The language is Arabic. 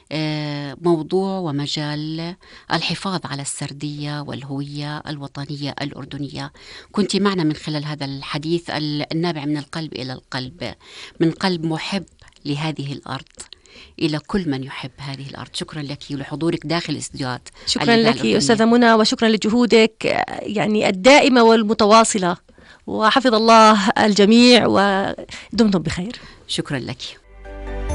موضوع ومجال الحفاظ على السردية والهوية الوطنية الأردنية. كنت معنا من خلال هذا الحديث النابع من القلب إلى القلب، من قلب محب لهذه الأرض إلى كل من يحب هذه الأرض. شكرا لك ولحضورك داخل الاستديوهات. شكرا لك أستاذة منى، وشكرا لجهودك يعني الدائمة والمتواصلة، وحفظ الله الجميع ودمتم بخير. شكرا لك.